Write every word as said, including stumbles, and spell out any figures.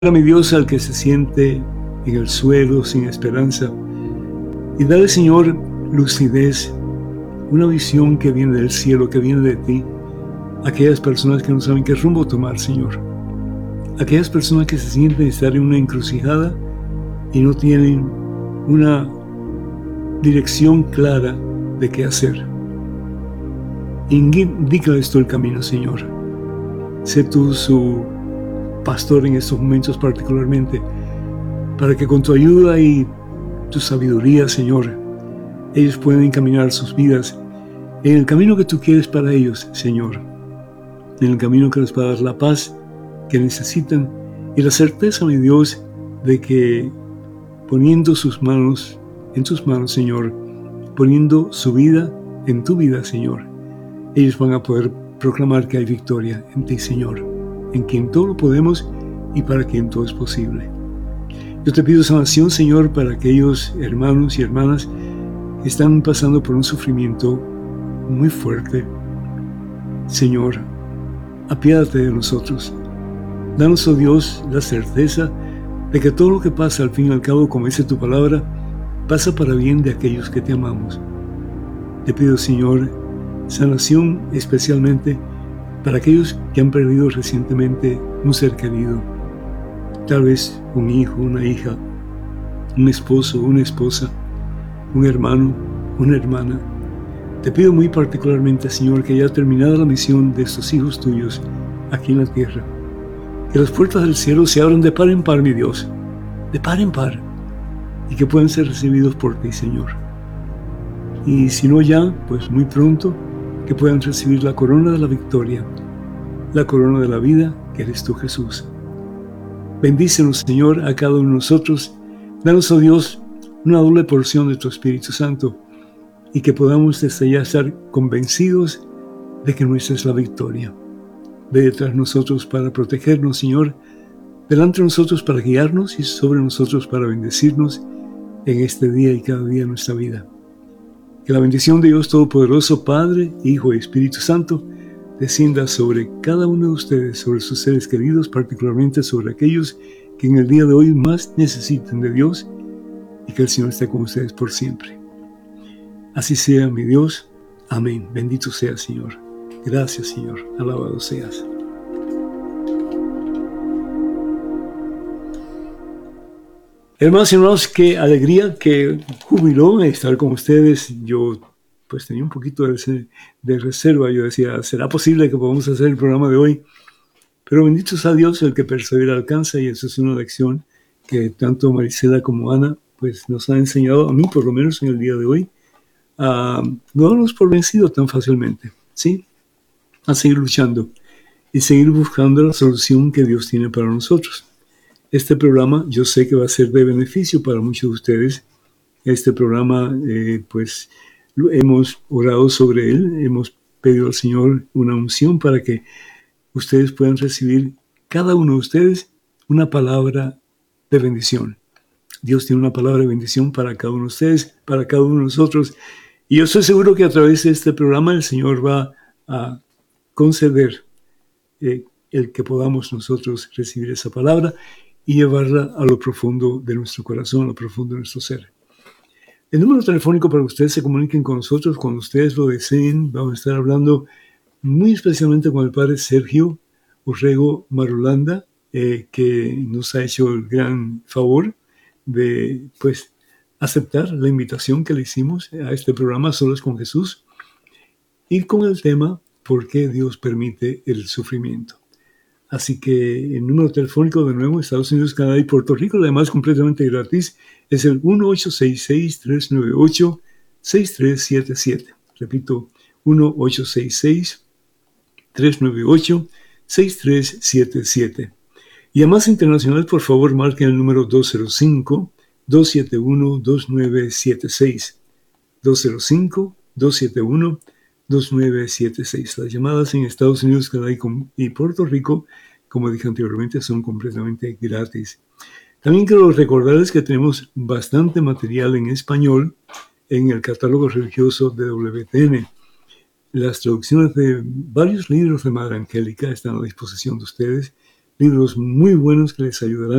a mi Dios al que se siente en el suelo sin esperanza y dale, Señor, lucidez, una visión que viene del cielo, que viene de ti, aquellas personas que no saben qué rumbo tomar, Señor, aquellas personas que se sienten estar en una encrucijada y no tienen una dirección clara de qué hacer. Indícales tú el camino, Señor. Sé tú su pastor en estos momentos particularmente, para que con tu ayuda y tu sabiduría, Señor, ellos puedan encaminar sus vidas en el camino que tú quieres para ellos, Señor, en el camino que les va a dar la paz que necesitan y la certeza, mi Dios, de que poniendo sus manos en tus manos, Señor, poniendo su vida en tu vida, Señor, ellos van a poder proclamar que hay victoria en ti, Señor, en quien todo lo podemos y para quien todo es posible. Yo te pido sanación, Señor, para aquellos hermanos y hermanas que están pasando por un sufrimiento muy fuerte. Señor, apiádate de nosotros. Danos, oh Dios, la certeza de que todo lo que pasa, al fin y al cabo, como dice tu palabra, pasa para bien de aquellos que te amamos. Te pido, Señor, sanación especialmente para aquellos que han perdido recientemente un ser querido, tal vez un hijo, una hija, un esposo, una esposa, un hermano, una hermana. Te pido muy particularmente, Señor, que ya terminada la misión de estos hijos tuyos aquí en la tierra, que las puertas del cielo se abran de par en par, mi Dios, de par en par, y que puedan ser recibidos por ti, Señor. Y si no ya, pues muy pronto, que puedan recibir la corona de la victoria, la corona de la vida, que eres tú, Jesús. Bendícenos, Señor, a cada uno de nosotros. Danos, oh Dios, una doble porción de tu Espíritu Santo y que podamos desde ya estar convencidos de que nuestra es la victoria. Ve detrás de nosotros para protegernos, Señor, delante de nosotros para guiarnos y sobre nosotros para bendecirnos en este día y cada día de nuestra vida. Que la bendición de Dios Todopoderoso, Padre, Hijo y Espíritu Santo, descienda sobre cada uno de ustedes, sobre sus seres queridos, particularmente sobre aquellos que en el día de hoy más necesiten de Dios, y que el Señor esté con ustedes por siempre. Así sea, mi Dios. Amén. Bendito sea, Señor. Gracias, Señor. Alabado seas. Hermanos y hermanos, qué alegría, qué júbilo estar con ustedes. Yo pues tenía un poquito de, de reserva. Yo decía, ¿será posible que podamos hacer el programa de hoy? Pero bendito sea Dios, el que persevera alcanza, y eso es una lección que tanto Marisela como Ana pues nos han enseñado, a mí por lo menos en el día de hoy, a no darnos por vencido tan fácilmente, ¿sí? A seguir luchando y seguir buscando la solución que Dios tiene para nosotros. Este programa yo sé que va a ser de beneficio para muchos de ustedes. Este programa, eh, pues, hemos orado sobre él, hemos pedido al Señor una unción para que ustedes puedan recibir, cada uno de ustedes, una palabra de bendición. Dios tiene una palabra de bendición para cada uno de ustedes, para cada uno de nosotros. Y yo estoy seguro que a través de este programa el Señor va a conceder eh, el que podamos nosotros recibir esa palabra y llevarla a lo profundo de nuestro corazón, a lo profundo de nuestro ser. El número telefónico para que ustedes se comuniquen con nosotros cuando ustedes lo deseen. Vamos a estar hablando muy especialmente con el padre Sergio Urrego Marulanda, eh, que nos ha hecho el gran favor de pues, aceptar la invitación que le hicimos a este programa Solos con Jesús, y con el tema ¿por qué Dios permite el sufrimiento? Así que el número telefónico, de nuevo, Estados Unidos, Canadá y Puerto Rico, además completamente gratis, es el uno ocho seis seis, tres nueve ocho, seis tres siete siete. Repito, uno ocho seis seis, tres nueve ocho, seis tres siete siete. Y a más internacional, por favor, marquen el número dos cero cinco, dos siete uno, dos nueve siete seis. dos cero cinco, dos siete uno, dos nueve siete seis. Las llamadas en Estados Unidos, Canadá y Puerto Rico, como dije anteriormente, son completamente gratis. También quiero recordarles que tenemos bastante material en español en el catálogo religioso de W T N. Las traducciones de varios libros de Madre Angélica están a disposición de ustedes, libros muy buenos que les ayudarán